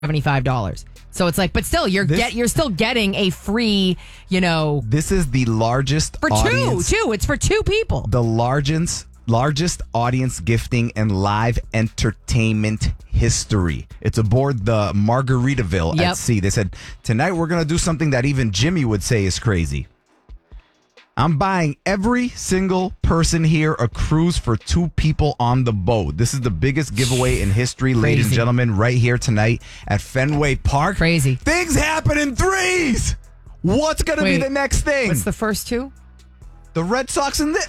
$75. So it's like, but still, you're still getting a free, This is the largest for audience, two. It's for two people. the largest audience gifting and live entertainment history. It's aboard the Margaritaville Yep. at sea. They said, tonight we're going to do something that even Jimmy would say is crazy. I'm buying every single person here a cruise for two people on the boat. This is the biggest giveaway in history, ladies and Crazy. gentlemen, right here tonight at Fenway Park. Crazy. Things happen in threes. What's going to be Wait, the next thing? What's the first two? The Red Sox and the...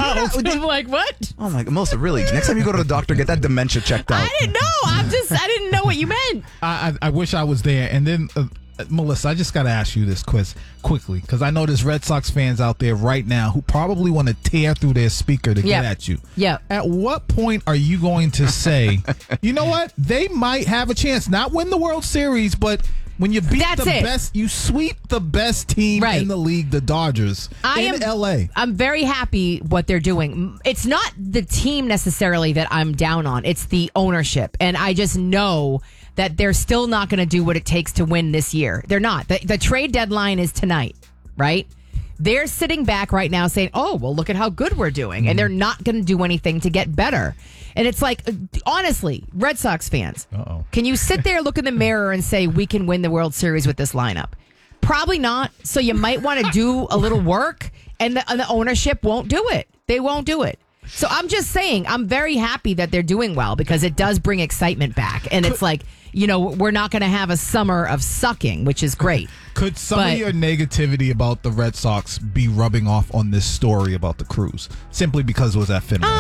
I'm like, what? Oh my God, Melissa, really? Next time you go to the doctor, get that dementia checked out. I didn't know. I didn't know what you meant. I wish I was there. And then, Melissa, I just got to ask you this quickly, because I know there's Red Sox fans out there right now who probably want to tear through their speaker to get at you. Yeah. At what point are you going to say, you know what? They might have a chance, not win the World Series, but when you beat you sweep the best team in the league, the Dodgers, in L.A. I'm very happy what they're doing. It's not the team necessarily that I'm down on. It's the ownership. And I just know that they're still not going to do what it takes to win this year. They're not. The trade deadline is tonight, right? They're sitting back right now saying, oh, well, look at how good we're doing. And they're not going to do anything to get better. And it's like, honestly, Red Sox fans, can you sit there, look in the mirror and say, we can win the World Series with this lineup? Probably not. So you might want to do a little work, and the ownership won't do it. They won't do it. So I'm just saying, I'm very happy that they're doing well because it does bring excitement back. And it's like, we're not going to have a summer of sucking, which is great. Could some of your negativity about the Red Sox be rubbing off on this story about the cruise simply because it was at Fenway?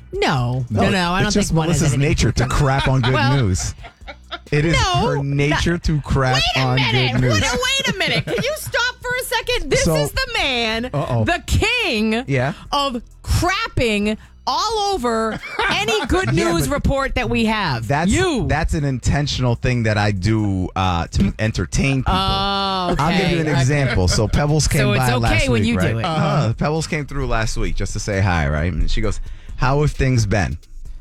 No. I don't think one Melissa's is nature to crap on good news. It is her nature to crap on good news. Wait a minute. Can you stop for a second? This is the man, the king of crapping all over any good news report that we have. That's an intentional thing that I do to entertain people. Oh, okay. I'll give you an example. So Pebbles came by last week. So it's okay when you do it. Pebbles came through last week just to say hi, right? And she goes, how have things been?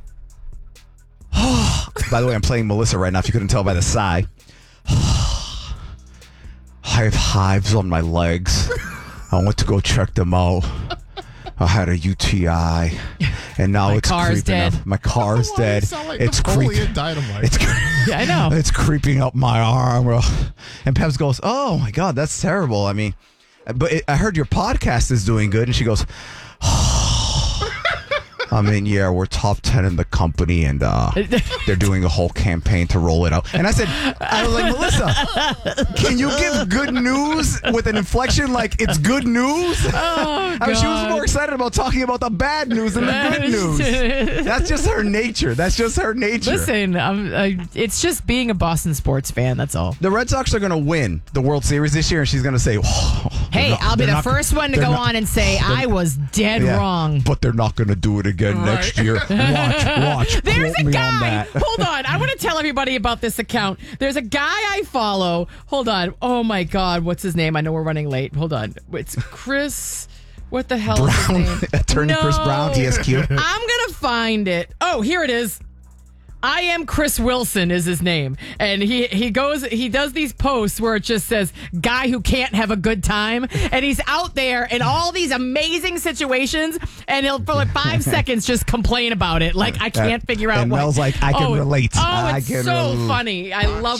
By the way, I'm playing Melissa right now, if you couldn't tell by the sigh. I have hives on my legs. I went to go check them out. I had a UTI, and now it's creeping dead. up. My car's dead. It's creeping. I know. It's creeping up my arm. And Peps goes, "Oh my God, that's terrible." I mean, but I heard your podcast is doing good, and she goes, I mean, yeah, we're top 10 in the company, and they're doing a whole campaign to roll it out. And I was like, Melissa, can you give good news with an inflection like it's good news? Oh, God. She was more excited about talking about the bad news than the good news. That's just her nature. Listen, it's just being a Boston sports fan, that's all. The Red Sox are going to win the World Series this year, and she's going to say, hey, I'll be the first one to go on and say I was dead wrong. But they're not going to do it again next year. Watch. There's Quote a me guy. on that. Hold on. I want to tell everybody about this account. There's a guy I follow. Hold on. Oh, my God. What's his name? I know we're running late. Hold on. It's Chris. What the hell is his name? Attorney Chris Brown, TSQ. I'm going to find it. Oh, here it is. I am Chris Wilson is his name. And he does these posts where it just says guy who can't have a good time. And he's out there in all these amazing situations and he'll for like 5 seconds just complain about it. Like I can't figure out and what. Mel's like, I can relate. Oh, it's so funny. I love